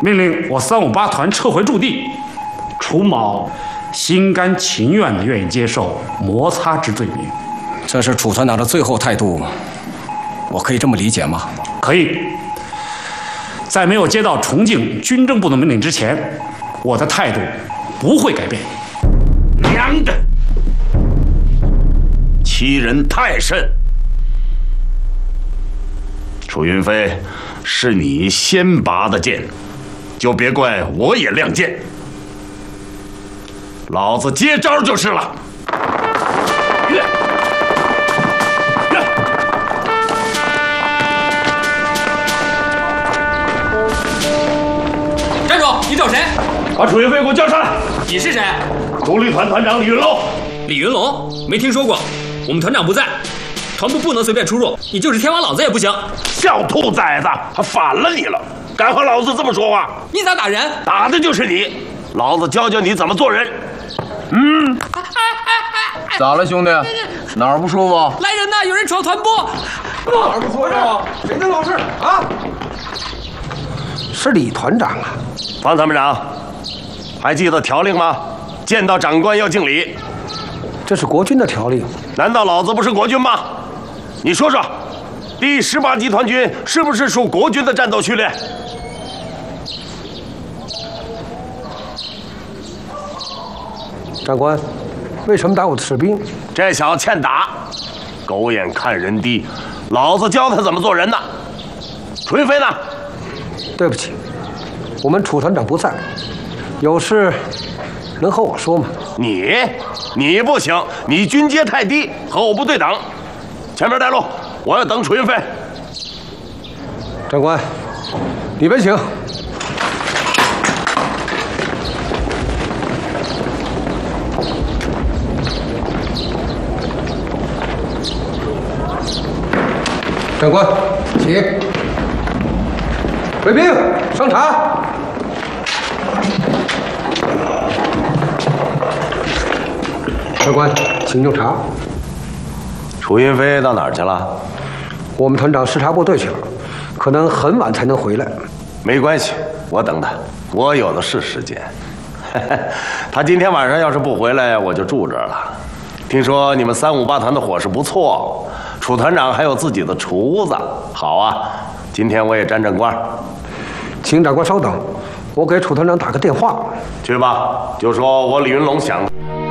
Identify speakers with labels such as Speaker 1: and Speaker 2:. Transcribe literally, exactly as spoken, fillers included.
Speaker 1: 命令我三五八团撤回驻地。楚某心甘情愿地愿意接受摩擦之罪名。
Speaker 2: 这是楚团长的最后态度，我可以这么理解吗？
Speaker 1: 可以。在没有接到重庆军政部的命令之前，我的态度不会改变。
Speaker 3: 娘的！欺人太甚！楚云飞，是你先拔的剑，就别怪我也亮剑。老子接招就是了。跃！跃！
Speaker 4: 站住！你找谁？
Speaker 3: 把楚云飞给我叫上来。
Speaker 4: 你是谁？
Speaker 3: 独立团团长李云龙。
Speaker 4: 李云龙？没听说过。我们团长不在，团部不能随便出入。你就是天王老子也不行。
Speaker 3: 小兔崽子，还反了你了！敢和老子这么说话？
Speaker 4: 你咋打人？
Speaker 3: 打的就是你。老子教教你怎么做人。嗯。
Speaker 5: 咋了，兄弟？哪儿不舒服？
Speaker 4: 来人呐！有人闯团部。
Speaker 5: 哪儿不舒服？谁的老事啊？
Speaker 6: 是李团长啊。
Speaker 3: 方参谋长，还记得条令吗？见到长官要敬礼。
Speaker 6: 这是国军的条令。
Speaker 3: 难道老子不是国军吗？你说说，第十八集团军是不是属国军的战斗序列？
Speaker 6: 长官，为什么打我的士兵？
Speaker 3: 这小子欠打，狗眼看人低，老子教他怎么做人呢。楚云飞呢？
Speaker 6: 对不起，我们楚团长不在，有事能和我说吗？
Speaker 3: 你，你不行，你军阶太低，和我不对等。前面带路，我要等楚云飞。
Speaker 6: 长官，里边请。长官，请。卫兵上茶。长官，请用茶。
Speaker 3: 楚云飞到哪儿去了？
Speaker 6: 我们团长视察部队去了，可能很晚才能回来。
Speaker 3: 没关系，我等他，我有的是时间。他今天晚上要是不回来，我就住这儿了。听说你们三五八团的伙食不错，楚团长还有自己的厨子。好啊，今天我也沾沾光。
Speaker 6: 请长官稍等，我给楚团长打个电话。
Speaker 3: 去吧，就说我李云龙想。